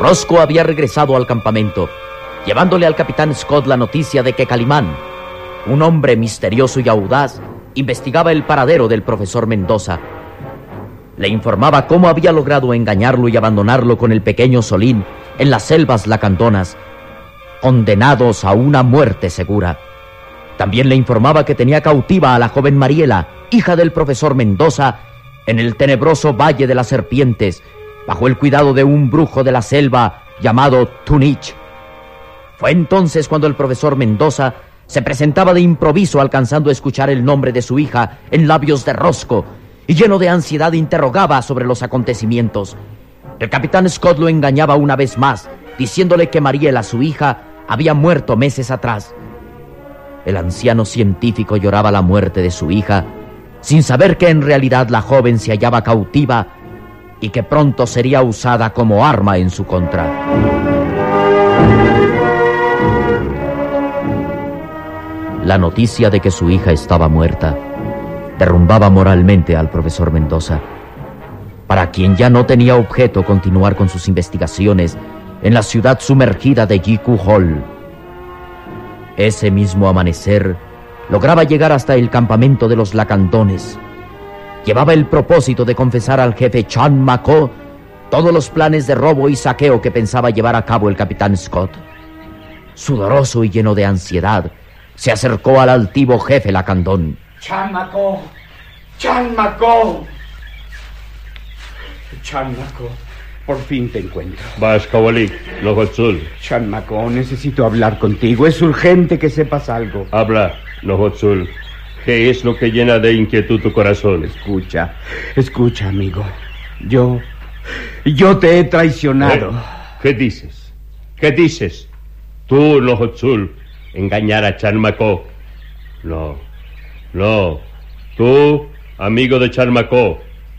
Roscoe había regresado al campamento, llevándole al capitán Scott la noticia de que Calimán, un hombre misterioso y audaz, investigaba el paradero del profesor Mendoza. Le informaba cómo había logrado engañarlo y abandonarlo con el pequeño Solín en las selvas lacandonas, condenados a una muerte segura. También le informaba que tenía cautiva a la joven Mariela, hija del profesor Mendoza, en el tenebroso Valle de las Serpientes, bajo el cuidado de un brujo de la selva llamado Tunich. Fue entonces cuando el profesor Mendoza se presentaba de improviso, alcanzando a escuchar el nombre de su hija en labios de Roscoe, y lleno de ansiedad interrogaba sobre los acontecimientos. El capitán Scott lo engañaba una vez más, diciéndole que Mariela, su hija, había muerto meses atrás. El anciano científico lloraba la muerte de su hija, sin saber que en realidad la joven se hallaba cautiva y que pronto sería usada como arma en su contra. La noticia de que su hija estaba muerta derrumbaba moralmente al profesor Mendoza, para quien ya no tenía objeto continuar con sus investigaciones en la ciudad sumergida de Jiku Hall. Ese mismo amanecer lograba llegar hasta el campamento de los lacandones. Llevaba el propósito de confesar al jefe Chan Mako todos los planes de robo y saqueo que pensaba llevar a cabo el capitán Scott. Sudoroso y lleno de ansiedad, se acercó al altivo jefe lacandón. Chan Mako, Chan Mako, Chan Mako, por fin te encuentro. Vas, Kawalik, Lohotsul. Chan Mako, necesito hablar contigo. Es urgente que sepas algo. Habla, Lohotsul. ¿Qué es lo que llena de inquietud tu corazón? Escucha, amigo. Yo te he traicionado. ¿Qué dices? ¿Qué dices? Tú, Lohotsul, engañar a Chan Mako. No. Tú, amigo de Chan Mako.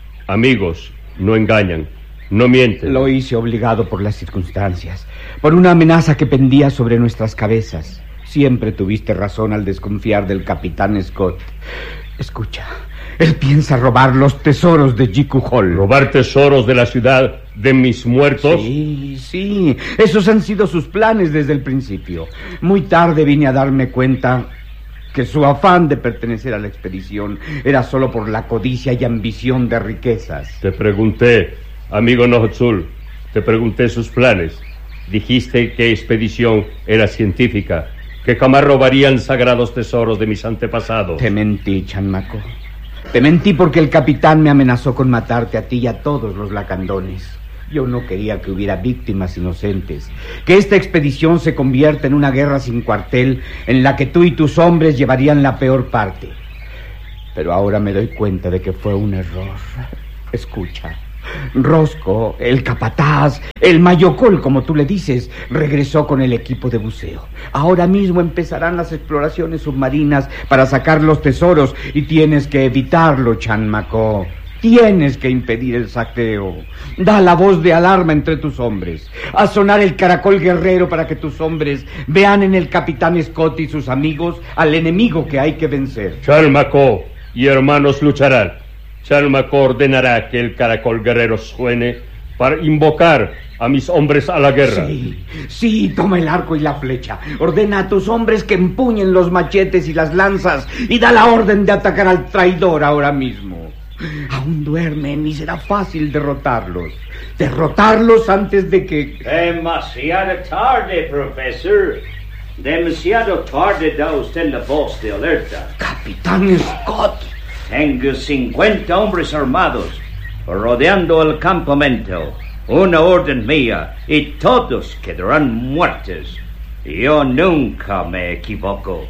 Amigos no engañan, no mienten. Lo hice obligado por las circunstancias, por una amenaza que pendía sobre nuestras cabezas. Siempre tuviste razón al desconfiar del capitán Scott. Escucha, él piensa robar los tesoros de Jiku Hall. ¿Robar tesoros de la ciudad de mis muertos? Sí, esos han sido sus planes desde el principio. Muy tarde vine a darme cuenta que su afán de pertenecer a la expedición era solo por la codicia y ambición de riquezas. Te pregunté, amigo Lohotsul, te pregunté sus planes. Dijiste que expedición era científica, que jamás robarían sagrados tesoros de mis antepasados. Te mentí, Chan Mako. Te mentí porque el capitán me amenazó con matarte a ti y a todos los lacandones. Yo no quería que hubiera víctimas inocentes, que esta expedición se convierta en una guerra sin cuartel en la que tú y tus hombres llevarían la peor parte. Pero ahora me doy cuenta de que fue un error. Escucha, Roscoe, el capataz, el mayocol, como tú le dices, regresó con el equipo de buceo. Ahora mismo empezarán las exploraciones submarinas para sacar los tesoros y tienes que evitarlo, Chan Mako. Tienes que impedir el saqueo. Da la voz de alarma entre tus hombres. Haz sonar el caracol guerrero para que tus hombres vean en el capitán Scott y sus amigos al enemigo que hay que vencer. Chan Mako y hermanos lucharán. Chan Mako ordenará que el caracol guerrero suene para invocar a mis hombres a la guerra. Sí, toma el arco y la flecha. Ordena a tus hombres que empuñen los machetes y las lanzas y da la orden de atacar al traidor ahora mismo. Aún duermen y será fácil derrotarlos. Derrotarlos antes de que... Demasiado tarde, profesor. Demasiado tarde da usted la voz de alerta. Capitán Scott. Tengo 50 hombres armados rodeando el campamento. Una orden mía y todos quedarán muertos. Yo nunca me equivoco.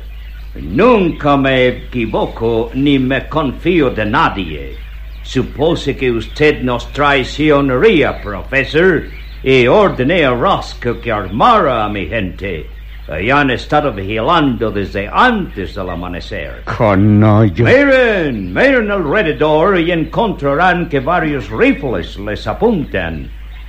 Nunca me equivoco ni me confío de nadie. Supuse que usted nos traicionaría, profesor, y ordené a Roscoe que armara a mi gente. Y han estado vigilando desde antes del amanecer. Canalla. Miren alrededor y encontrarán que varios rifles les apuntan.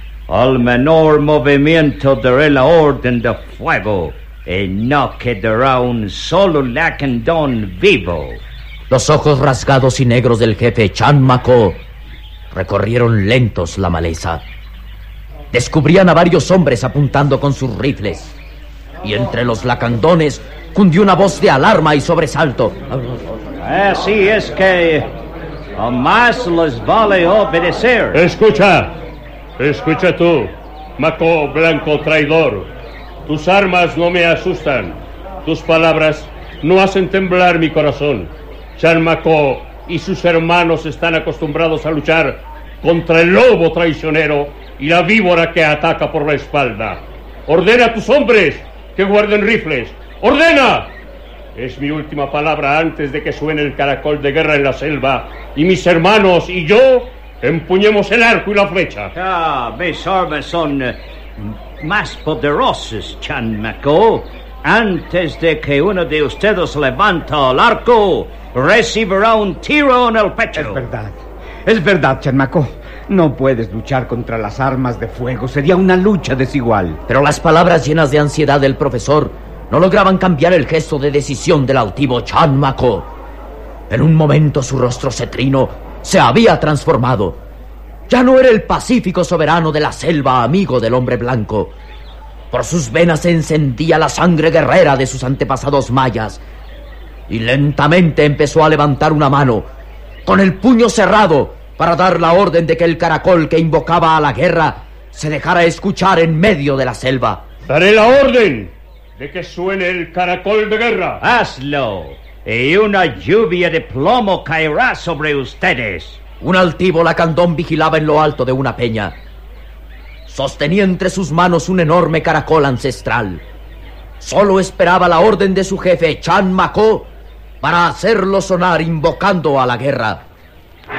Al menor movimiento daré la orden de fuego. Y no quedará un solo lacandón vivo. Los ojos rasgados y negros del jefe Chan Mako recorrieron lentos la maleza. descubrían a varios hombres apuntando con sus rifles. Y entre los lacandones cundió una voz de alarma y sobresalto. Así es que a más les vale obedecer. Escucha tú, Maco blanco traidor. Tus armas no me asustan. Tus palabras no hacen temblar mi corazón. Chan Maco y sus hermanos están acostumbrados a luchar contra el lobo traicionero y la víbora que ataca por la espalda. Ordena a tus hombres que guarden rifles. ¡Ordena! Es mi última palabra antes de que suene el caracol de guerra en la selva y mis hermanos y yo empuñemos el arco y la flecha. Mis armas son más poderosas, Chan Maco. Antes de que uno de ustedes levanta el arco, recibirá un tiro en el pecho. Es verdad, Chan Maco. No puedes luchar contra las armas de fuego. Sería una lucha desigual. Pero las palabras llenas de ansiedad del profesor no lograban cambiar el gesto de decisión del altivo Chan Maco. En un momento su rostro cetrino se había transformado. Ya no era el pacífico soberano de la selva, amigo del hombre blanco. Por sus venas se encendía la sangre guerrera de sus antepasados mayas. Y lentamente empezó a levantar una mano, con el puño cerrado, para dar la orden de que el caracol que invocaba a la guerra se dejara escuchar en medio de la selva. Daré la orden de que suene el caracol de guerra. Hazlo, y una lluvia de plomo caerá sobre ustedes. Un altivo lacandón vigilaba en lo alto de una peña. Sostenía entre sus manos un enorme caracol ancestral. Solo esperaba la orden de su jefe, Chan Maco, para hacerlo sonar invocando a la guerra.